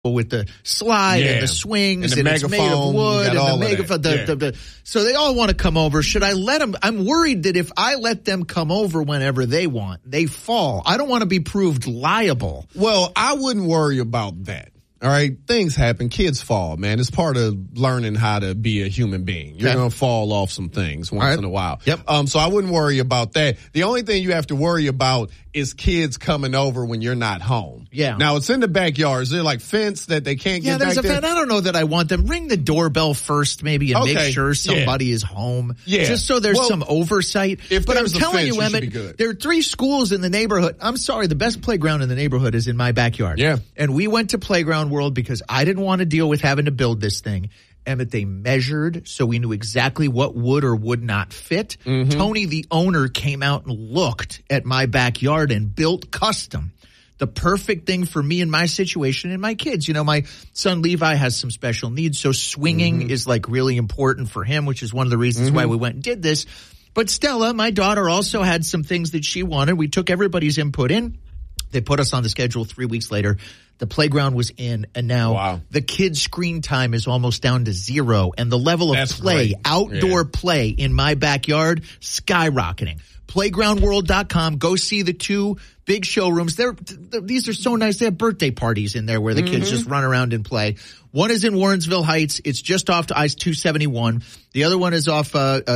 with the slide and the swings and it's made of wood and the megaphone. So they all want to come over. Should I let them? I'm worried that if I let them come over whenever they want, they fall. I don't want to be proved liable. Well, I wouldn't worry about that. All right, things happen. Kids fall, man. It's part of learning how to be a human being. You're going to fall off some things once in a while. Yep. So I wouldn't worry about that. The only thing you have to worry about is kids coming over when you're not home. Yeah. Now, it's in the backyard. Is there like fence that they can't get back there? Yeah, there's a fence. I don't know that I want them. Ring the doorbell first maybe and make sure somebody is home. Yeah. Just so there's some oversight. But I'm telling you, Emmett, there are 3 schools in the neighborhood. I'm sorry, the best playground in the neighborhood is in my backyard. Yeah. And we went to Playground World because I didn't want to deal with having to build this thing. Emmett, they measured so we knew exactly what would or would not fit. Mm-hmm. Tony, the owner, came out and looked at my backyard and built custom. The perfect thing for me and my situation and my kids. You know, my son Levi has some special needs, so swinging is like really important for him, which is one of the reasons why we went and did this. But Stella, my daughter, also had some things that she wanted. We took everybody's input in. They put us on the schedule 3 weeks later. The playground was in, and now the kids' screen time is almost down to 0, and the level of outdoor play in my backyard, skyrocketing. Playgroundworld.com. Go see the 2 big showrooms. These are so nice. They have birthday parties in there where the kids just run around and play. One is in Warrensville Heights. It's just off to I-271. The other one is off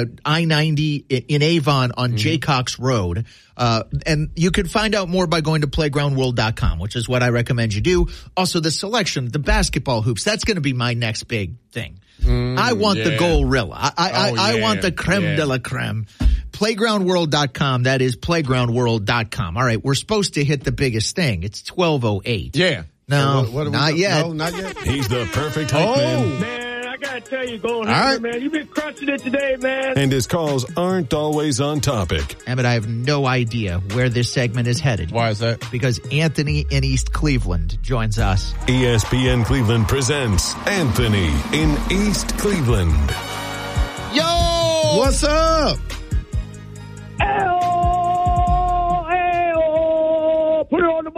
I-90 in Avon on Jaycox Road. And you can find out more by going to playgroundworld.com, which is what I recommend you do. Also, the selection, the basketball hoops, that's going to be my next big thing. I want the Goalrilla. I want the creme de la creme. Playgroundworld.com. That is playgroundworld.com. All right, we're supposed to hit the biggest thing. It's 12:08. Yeah. No, not yet. No, not yet. He's the perfect hype man. Man, I gotta tell you, Golden Hammer, man, you've been crushing it today, man. And his calls aren't always on topic. Emmett, I have no idea where this segment is headed. Why is that? Because Anthony in East Cleveland joins us. ESPN Cleveland presents Anthony in East Cleveland. Yo! What's up? Put it on the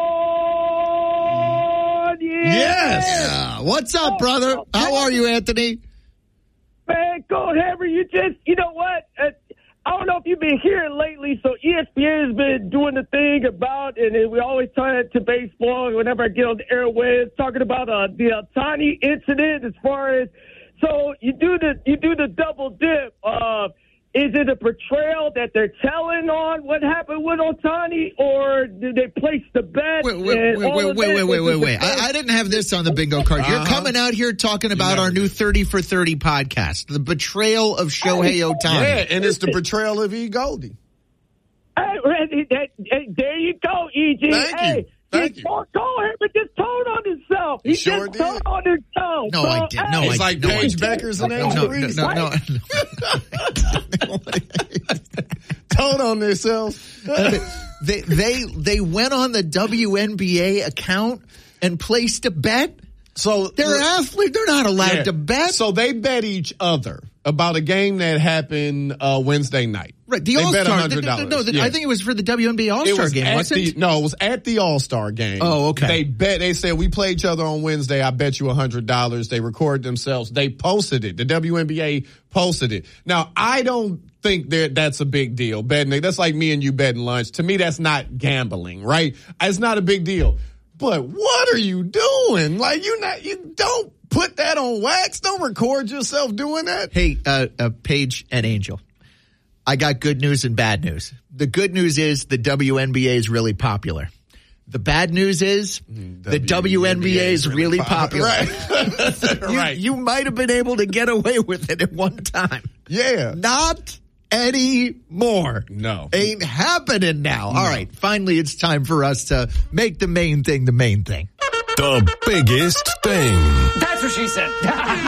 board. Yes. What's up, brother? How are you, Anthony? Man, Golden Hammer, you know what? I don't know if you've been hearing lately, so ESPN has been doing the thing about, and we always tie it to baseball whenever I get on the airwaves, talking about the Ohtani incident as far as, so you do the double dip. Is it a portrayal that they're telling on what happened with Ohtani, or did they place the bet? Wait. I didn't have this on the bingo card. You're coming out here talking about our new 30 for 30 podcast, the betrayal of Shohei Ohtani. Yeah, and it's the betrayal of E. Goldie. There you go, E.G. Thank you. Go ahead, but just told on himself. He sure just told on himself. No, I did. No, it's like Paige Beckers and Angel Reese. No. Told on themselves. They went on the WNBA account and placed a bet. So they're athletes. They're not allowed to bet. So they bet each other about a game that happened Wednesday night. Right, the All-Star. They bet $100. I think it was for the WNBA All-Star game, wasn't it? No, it was at the All-Star game. Oh, okay. They said, we play each other on Wednesday, I bet you $100. They recorded themselves. They posted it. The WNBA posted it. Now, I don't think that's a big deal. Betting, that's like me and you betting lunch. To me, that's not gambling, right? It's not a big deal. But what are you doing? Like, you don't put that on wax. Don't record yourself doing that. Hey, Paige and Angel, I got good news and bad news. The good news is the WNBA is really popular. The bad news is the WNBA is really popular. Right. You might have been able to get away with it at one time. Yeah. Not anymore. No. Ain't happening now. No. All right. Finally, it's time for us to make the main thing the main thing. The biggest thing. That's what she said.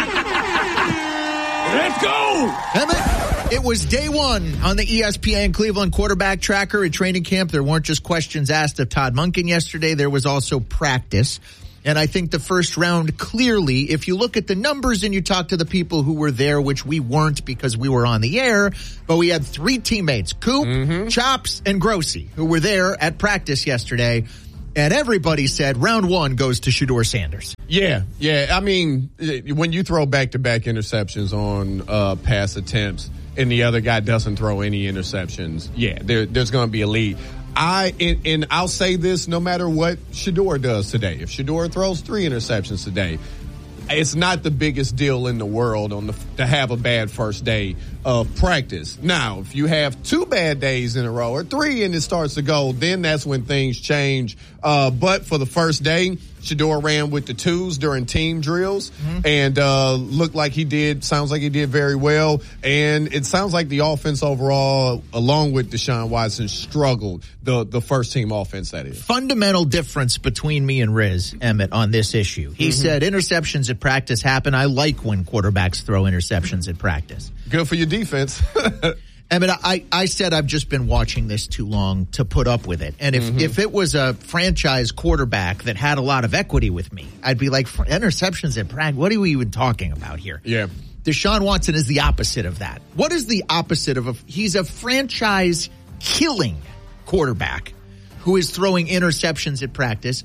Let's go. Emmett, it was day one on the ESPN Cleveland quarterback tracker at training camp. There weren't just questions asked of Todd Monken yesterday. There was also practice. And I think the first round, clearly, if you look at the numbers and you talk to the people who were there, which we weren't because we were on the air, but we had 3 teammates, Coop, Chops, and Grossi, who were there at practice yesterday. And everybody said round 1 goes to Shedeur Sanders. Yeah. I mean, when you throw back-to-back interceptions on pass attempts and the other guy doesn't throw any interceptions, there's going to be a lead. And I'll say this no matter what Shedeur does today. If Shedeur throws 3 interceptions today, it's not the biggest deal in the world to have a bad first day of practice. Now, if you have 2 bad days in a row or 3 and it starts to go, then that's when things change. But for the first day, Shedeur ran with the 2s during team drills and sounds like he did very well. And it sounds like the offense overall, along with Deshaun Watson, struggled, the first team offense, that is. Fundamental difference between me and Riz, Emmett, on this issue. He said interceptions at practice happen. I like when quarterbacks throw interceptions at practice. Good for your defense. Emmett, I said I've just been watching this too long to put up with it. And if it was a franchise quarterback that had a lot of equity with me, I'd be like, interceptions at practice, what are we even talking about here? Yeah. Deshaun Watson is the opposite of that. What is the opposite of he's a franchise killing quarterback who is throwing interceptions at practice.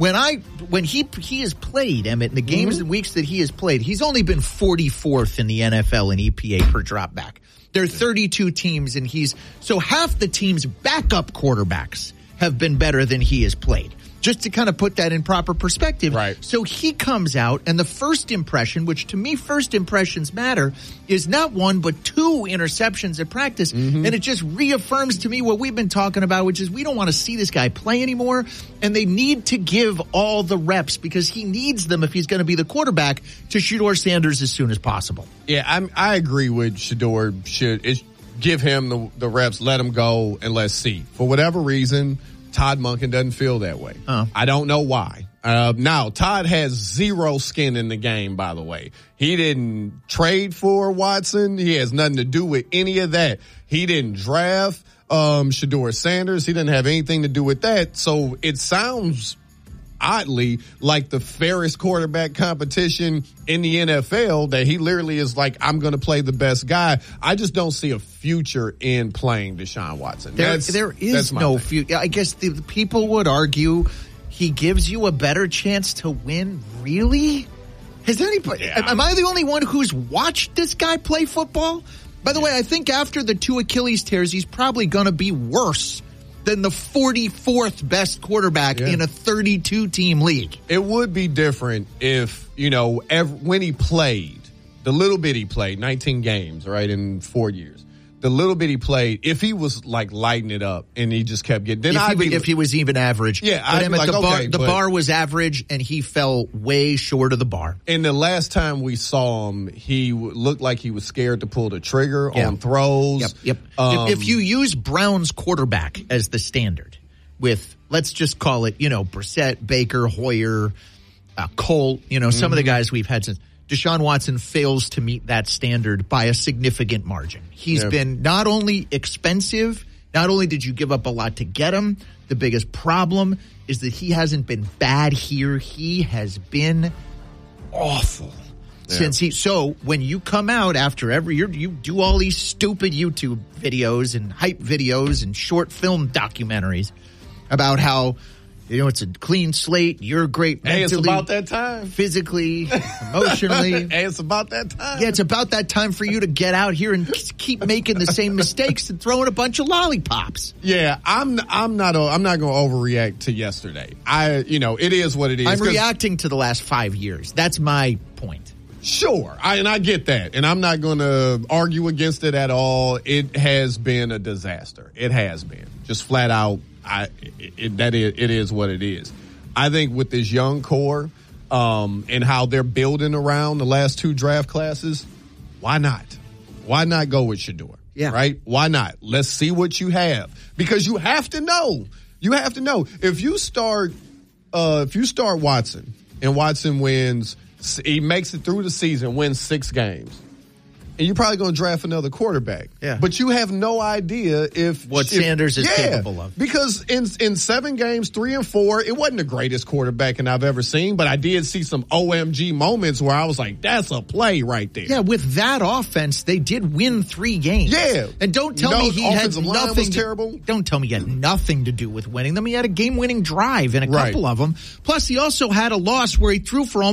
When he has played, Emmett, in the games and weeks that he has played, he's only been 44th in the NFL in EPA per dropback. There are 32 teams, and so half the team's backup quarterbacks have been better than he has played. Just to kind of put that in proper perspective. Right. So he comes out, and the first impression, which to me first impressions matter, is not 1 but 2 interceptions at practice. And it just reaffirms to me what we've been talking about, which is we don't want to see this guy play anymore, and they need to give all the reps because he needs them if he's going to be the quarterback to Shedeur Sanders as soon as possible. Yeah, I agree with Shedeur. Should give him the reps, let him go, and let's see. For whatever reason, Todd Monken doesn't feel that way. I don't know why. Now, Todd has 0 skin in the game, by the way. He didn't trade for Watson. He has nothing to do with any of that. He didn't draft Shedeur Sanders. He didn't have anything to do with that. So it sounds oddly like the fairest quarterback competition in the NFL, that he literally is like, I'm going to play the best guy. I just don't see a future in playing Deshaun Watson. There is no future. I guess the people would argue he gives you a better chance to win. Really? Has anybody? Yeah. Am I the only one who's watched this guy play football? By the way, I think after the 2 Achilles tears, he's probably going to be worse than the 44th best quarterback in a 32-team league. It would be different if, when he played, the little bit he played, 19 games, right, in 4 years. The little bit he played, if he was like lighting it up and he just kept getting, then if he was even average. Yeah, I'd be like, the bar was average and he fell way short of the bar. And the last time we saw him, he looked like he was scared to pull the trigger on throws. Yep. If you use Brown's quarterback as the standard with, let's just call it, Brissett, Baker, Hoyer, Colt, some of the guys we've had since. Deshaun Watson fails to meet that standard by a significant margin. He's been not only expensive, not only did you give up a lot to get him, the biggest problem is that he hasn't been bad here. He has been awful so when you come out after every year, you do all these stupid YouTube videos and hype videos and short film documentaries about how, it's a clean slate. You're great mentally. Hey, it's about that time. Physically, emotionally. Hey, it's about that time. Yeah, it's about that time for you to get out here and keep making the same mistakes and throwing a bunch of lollipops. Yeah, I'm not going to overreact to yesterday. It is what it is. I'm reacting to the last 5 years. That's my point. Sure, I get that, and I'm not going to argue against it at all. It has been a disaster. It has been just flat out. It is what it is. I think with this young core and how they're building around the last 2 draft classes, why not? Why not go with Shedeur? Yeah. Right? Why not? Let's see what you have, because you have to know. You have to know if you start Watson and Watson wins, he makes it through the season, wins 6 games. and you're probably going to draft another quarterback. Yeah. But you have no idea if Sanders is capable of. Because in 7 games, 3 and 4, it wasn't the greatest quarterbacking I've ever seen, but I did see some OMG moments where I was like, that's a play right there. Yeah, with that offense, they did win 3 games. Yeah. And don't tell me he had nothing terrible. Don't tell me he had nothing to do with winning them. He had a game-winning drive in a couple of them. Plus, he also had a loss where he threw for almost